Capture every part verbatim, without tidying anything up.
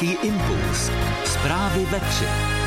Český impuls. Zprávy ve tři.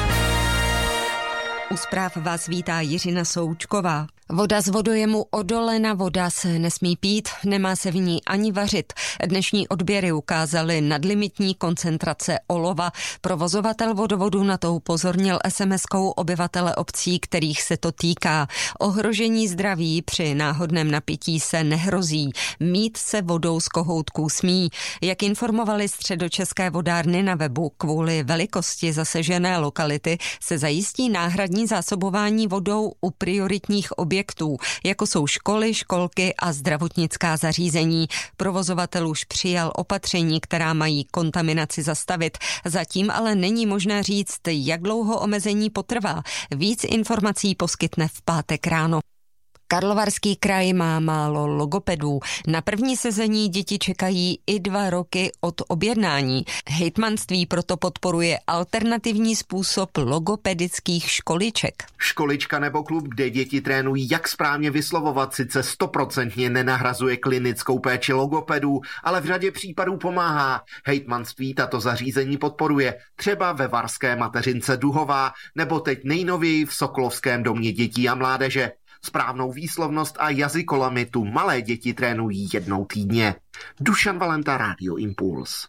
U zpráv vás vítá Jiřina Součková. Voda z vodojemu Odolena voda se nesmí pít, nemá se v ní ani vařit. Dnešní odběry ukázaly nadlimitní koncentrace olova. Provozovatel vodovodu na to upozornil es em eskou obyvatele obcí, kterých se to týká. Ohrožení zdraví při náhodném napití se nehrozí. Mít se vodou z kohoutků smí. Jak informovali středočeské vodárny na webu, kvůli velikosti zasažené lokality se zajistí náhradní zásobování vodou u prioritních objektů, jako jsou školy, školky a zdravotnická zařízení. Provozovatel už přijal opatření, která mají kontaminaci zastavit. Zatím ale není možné říct, jak dlouho omezení potrvá. Víc informací poskytne v pátek ráno. Karlovarský kraj má málo logopedů. Na první sezení děti čekají i dva roky od objednání. Hejtmanství proto podporuje alternativní způsob logopedických školiček. Školička nebo klub, kde děti trénují, jak správně vyslovovat, sice stoprocentně nenahrazuje klinickou péči logopedů, ale v řadě případů pomáhá. Hejtmanství tato zařízení podporuje, třeba ve varské mateřince Duhová, nebo teď nejnověji v Sokolovském domě dětí a mládeže. Správnou výslovnost a jazykolamitu malé děti trénují jednou týdně. Dušan Valenta, Rádio Impuls.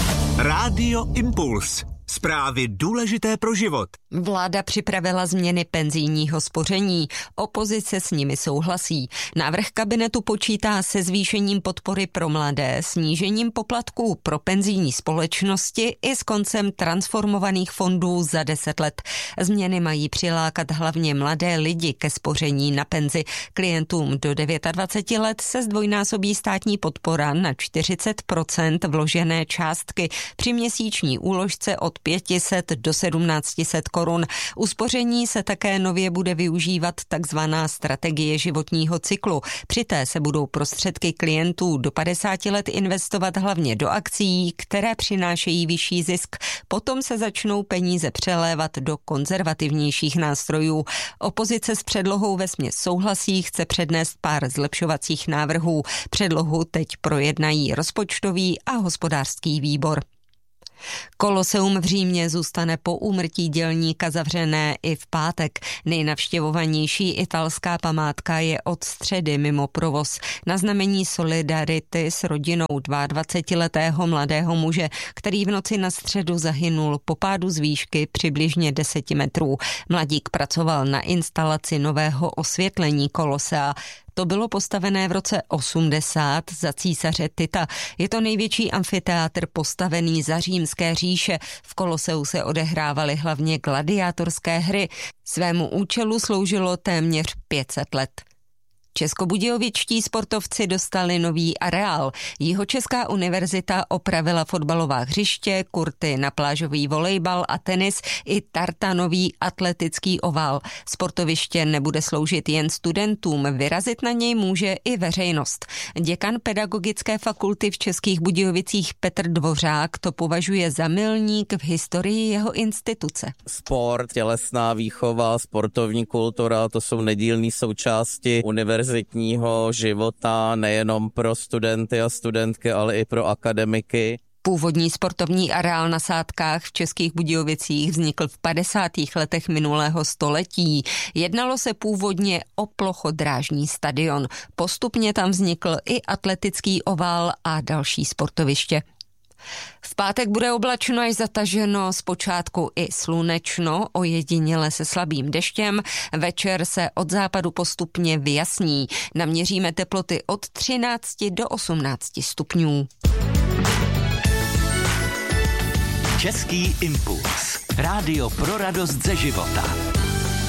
Rádio Impuls. Zprávy důležité pro život. Vláda připravila změny penzijního spoření. Opozice s nimi souhlasí. Návrh kabinetu počítá se zvýšením podpory pro mladé, snížením poplatků pro penzijní společnosti i s koncem transformovaných fondů za deset let. Změny mají přilákat hlavně mladé lidi ke spoření na penzi. Klientům do dvaceti devíti let se zdvojnásobí státní podpora na čtyřicet procent vložené částky při měsíční úložce od pět set do sedmnáct set korun. Uspoření se také nově bude využívat takzvaná strategie životního cyklu. Při té se budou prostředky klientů do padesáti let investovat hlavně do akcií, které přinášejí vyšší zisk. Potom se začnou peníze přelévat do konzervativnějších nástrojů. Opozice s předlohou vesměs souhlasí, chce přednést pár zlepšovacích návrhů. Předlohu teď projednají rozpočtový a hospodářský výbor. Koloseum v Římě zůstane po úmrtí dělníka zavřené i v pátek. Nejnavštěvovanější italská památka je od středy mimo provoz. Na znamení solidarity s rodinou dvacetiletého mladého muže, který v noci na středu zahynul po pádu z výšky přibližně deseti metrů. Mladík pracoval na instalaci nového osvětlení Kolosea. To bylo postavené v roce osmdesát za císaře Tita. Je to největší amfiteátr postavený za římské říše. V Koloseu se odehrávaly hlavně gladiátorské hry. Svému účelu sloužilo téměř pět set let. Českobudějovičtí sportovci dostali nový areál. Jihočeská univerzita opravila fotbalová hřiště, kurty na plážový volejbal a tenis i tartanový atletický ovál. Sportoviště nebude sloužit jen studentům, vyrazit na něj může i veřejnost. Děkan pedagogické fakulty v Českých Budějovicích Petr Dvořák to považuje za milník v historii jeho instituce. Sport, tělesná výchova, sportovní kultura, to jsou nedílné součásti univerzity univerzitního života nejenom pro studenty a studentky, ale i pro akademiky. Původní sportovní areál na Sádkách v Českých Budějovicích vznikl v padesátých letech minulého století. Jednalo se původně o plochodrážní stadion. Postupně tam vznikl i atletický ovál a další sportoviště. V pátek bude oblačno až zataženo, zpočátku i slunečno, ojediněle se slabým deštěm. Večer se od západu postupně vyjasní. Naměříme teploty od třinácti do osmnácti stupňů. Český impuls. Rádio pro radost ze života.